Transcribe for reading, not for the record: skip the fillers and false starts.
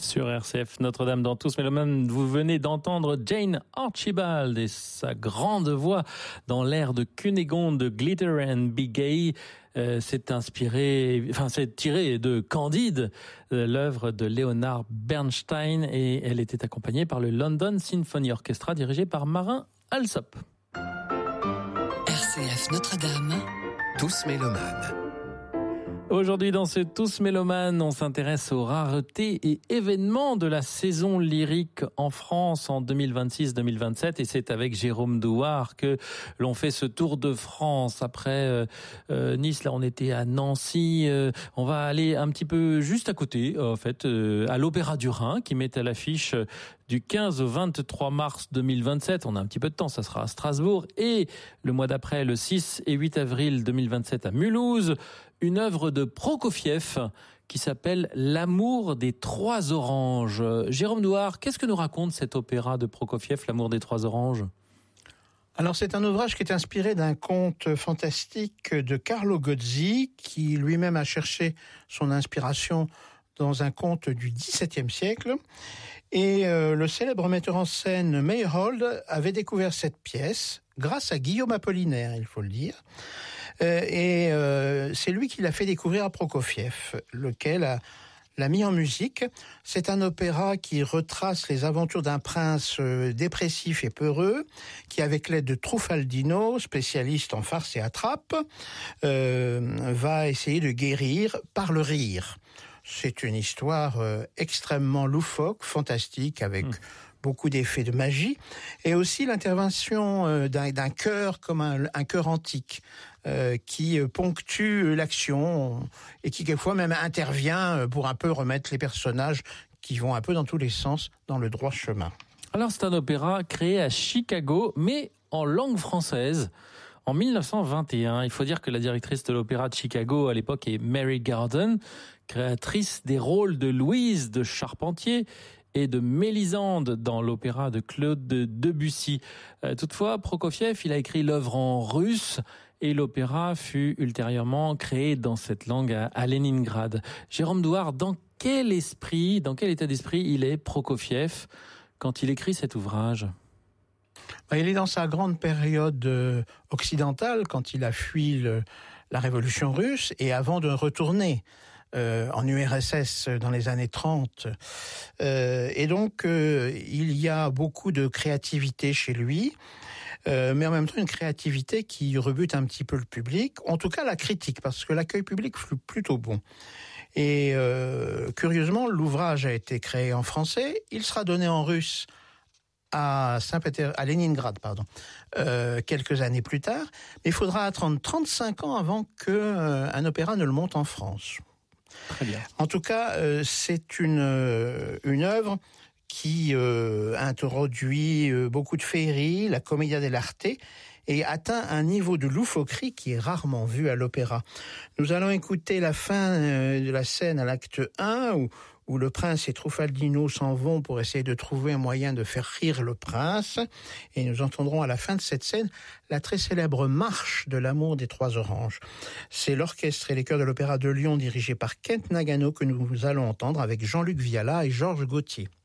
Sur RCF Notre-Dame dans Tous Mélomanes, vous venez d'entendre Jane Archibald et sa grande voix dans l'air de Cunégonde de Glitter and Be Gay. C'est tiré de Candide, l'œuvre de Leonard Bernstein, et elle était accompagnée par le London Symphony Orchestra dirigé par Marin Alsop. RCF Notre-Dame, Tous Mélomanes. Aujourd'hui, dans ce Tous Mélomanes, on s'intéresse aux raretés et événements de la saison lyrique en France en 2026-2027. Et c'est avec Jérôme Douard que l'on fait ce tour de France. Après Nice, là, on était à Nancy. On va aller un petit peu juste à côté, en fait, à l'Opéra du Rhin, qui met à l'affiche du 15 au 23 mars 2027. On a un petit peu de temps, ça sera à Strasbourg. Et le mois d'après, le 6 et 8 avril 2027 à Mulhouse, une œuvre de Prokofiev qui s'appelle L'amour des trois oranges. Jérôme Douard, qu'est-ce que nous raconte cet opéra de Prokofiev, L'amour des trois oranges ? Alors c'est un ouvrage qui est inspiré d'un conte fantastique de Carlo Gozzi, qui lui-même a cherché son inspiration dans un conte du XVIIe siècle. Et le célèbre metteur en scène Meyerhold avait découvert cette pièce grâce à Guillaume Apollinaire, il faut le dire. C'est lui qui l'a fait découvrir à Prokofiev, lequel l'a mis en musique. C'est un opéra qui retrace les aventures d'un prince dépressif et peureux, qui, avec l'aide de Truffaldino, spécialiste en farce et attrape, va essayer de guérir par le rire. C'est une histoire extrêmement loufoque, fantastique, avec beaucoup d'effets de magie, et aussi l'intervention d'un chœur comme un chœur antique qui ponctue l'action et qui quelquefois même intervient pour un peu remettre les personnages qui vont un peu dans tous les sens dans le droit chemin. Alors c'est un opéra créé à Chicago, mais en langue française. En 1921, il faut dire que la directrice de l'opéra de Chicago à l'époque est Mary Garden, créatrice des rôles de Louise de Charpentier et de Mélisande dans l'opéra de Claude Debussy. Toutefois, Prokofiev, il a écrit l'œuvre en russe et l'opéra fut ultérieurement créé dans cette langue à Leningrad. Jérôme Douard, dans quel état d'esprit il est Prokofiev quand il écrit cet ouvrage ? Il est dans sa grande période occidentale, quand il a fui la révolution russe, et avant de retourner en URSS dans les années 30. Et donc, il y a beaucoup de créativité chez lui, mais en même temps une créativité qui rebute un petit peu le public, en tout cas la critique, parce que l'accueil public fut plutôt bon. Et curieusement, l'ouvrage a été créé en français, il sera donné en russe à Leningrad, quelques années plus tard, mais il faudra attendre 35 ans avant qu'un opéra ne le monte en France. Très bien. En tout cas, c'est une œuvre qui introduit beaucoup de féerie, la commedia dell'arte, et atteint un niveau de loufoquerie qui est rarement vu à l'opéra. Nous allons écouter la fin de la scène à l'acte 1, où le prince et Truffaldino s'en vont pour essayer de trouver un moyen de faire rire le prince. Et nous entendrons à la fin de cette scène la très célèbre marche de l'amour des trois oranges. C'est l'orchestre et les chœurs de l'Opéra de Lyon dirigés par Kent Nagano que nous allons entendre avec Jean-Luc Viala et Georges Gauthier.